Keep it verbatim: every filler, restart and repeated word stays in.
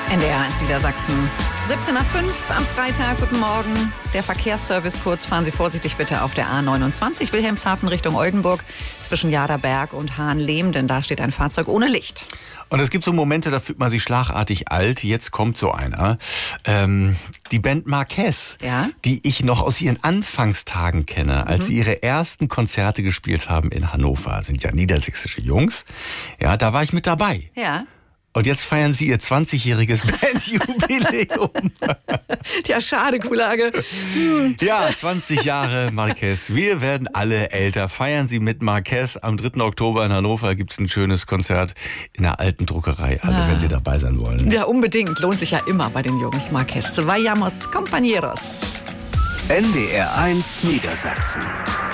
N D R eins Niedersachsen. siebzehn nach fünf am Freitag. Guten Morgen. Der Verkehrsservice kurz. Fahren Sie vorsichtig bitte auf der A neunundzwanzig Wilhelmshaven Richtung Oldenburg zwischen Jaderberg und Hahnlehm, denn da steht ein Fahrzeug ohne Licht. Und es gibt so Momente, da fühlt man sich schlagartig alt. Jetzt kommt so einer. Ähm, die Band Marquez, Ja? die ich noch aus ihren Anfangstagen kenne, als Mhm. sie ihre ersten Konzerte gespielt haben in Hannover. Sind ja niedersächsische Jungs. Ja, da war ich mit dabei. Ja. Und jetzt feiern sie ihr zwanzigjähriges Bandjubiläum. Tja, schade, Kulage. Ja, zwanzig Jahre Marquez. Wir werden alle älter. Feiern Sie mit Marquez. Am dritten Oktober in Hannover gibt es ein schönes Konzert in der alten Druckerei. Also Ah. wenn Sie dabei sein wollen. Ja, unbedingt. Lohnt sich ja immer bei den Jungs. Marquez. Vayamos, compañeros. N D R eins Niedersachsen.